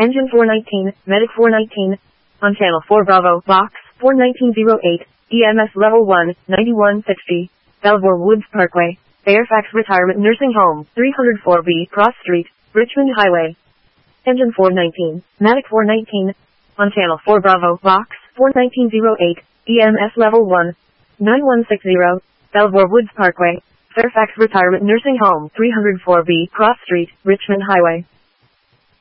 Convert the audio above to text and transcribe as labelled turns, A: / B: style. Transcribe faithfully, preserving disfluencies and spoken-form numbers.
A: Engine four nineteen, Medic four nineteen. On Channel four Bravo, Box four nineteen oh eight, E M S Level one, ninety-one sixty. Belvoir Woods Parkway, Fairfax Retirement Nursing Home, three oh four B Cross Street, Richmond Highway. Engine four nineteen, Medic four nineteen. On Channel four Bravo, Box four nineteen oh eight, E M S Level one, ninety-one sixty. Belvoir Woods Parkway, Fairfax Retirement Nursing Home, three oh four B Cross Street, Richmond Highway.